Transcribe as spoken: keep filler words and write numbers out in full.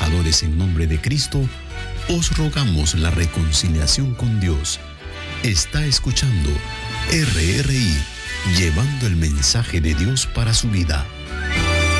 pecadores en nombre de Cristo, os rogamos la reconciliación con Dios. Está escuchando R R I, llevando el mensaje de Dios para su vida.